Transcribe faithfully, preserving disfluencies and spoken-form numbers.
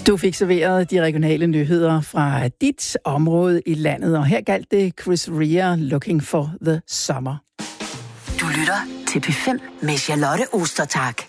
Du fik serveret de regionale nyheder fra dit område i landet, og her galt det Chris Rea, Looking for the Summer. Du lytter til P fem med Charlotte Ostertag.